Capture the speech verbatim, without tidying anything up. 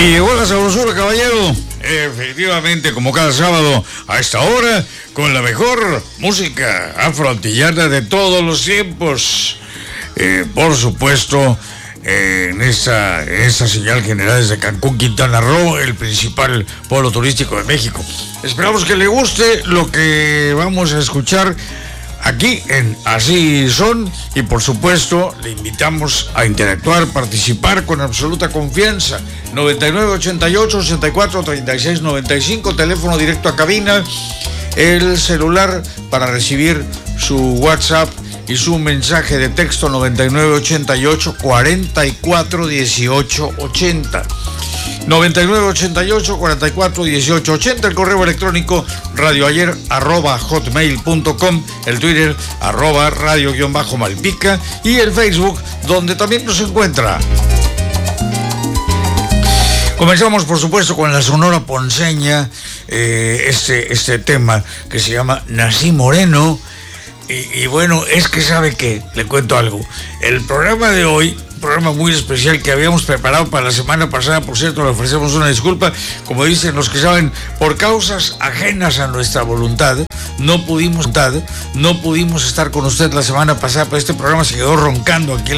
Y llegó la sabrosura, caballero. Efectivamente, como cada sábado a esta hora, con la mejor música afroantillana de todos los tiempos. Eh, por supuesto, eh, en esta, en esta señal general desde Cancún, Quintana Roo, el principal polo turístico de México. Esperamos que le guste lo que vamos a escuchar aquí en Así Son, y por supuesto le invitamos a interactuar, participar con absoluta confianza. noventa y nueve, ochenta y ocho, ochenta y cuatro, treinta y seis, noventa y cinco, teléfono directo a cabina, el celular para recibir su WhatsApp y su mensaje de texto noventa y nueve, ochenta y ocho, cuarenta y cuatro, dieciocho, ochenta. noventa y nueve, ochenta y ocho, cuarenta y cuatro, dieciocho, ochenta, el correo electrónico radioayer arroba hotmail punto com, el Twitter arroba radio-malpica y el Facebook, donde también nos encuentra. Comenzamos, por supuesto, con la Sonora Ponceña, eh, este, este tema que se llama Nací Moreno. Y, y bueno, es que sabe que, le cuento algo, el programa de hoy, un programa muy especial que habíamos preparado para la semana pasada, por cierto, le ofrecemos una disculpa, como dicen los que saben, por causas ajenas a nuestra voluntad, no pudimos, no pudimos estar con usted la semana pasada, pero este programa se quedó roncando aquí en